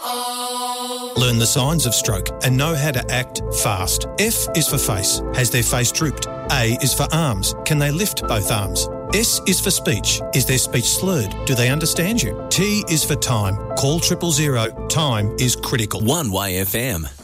Learn the signs of stroke and know how to act fast. F is for face. Has their face drooped? A is for arms. Can they lift both arms? S is for speech. Is their speech slurred? Do they understand you? T is for time. Call 000. Time is critical. 1YFM.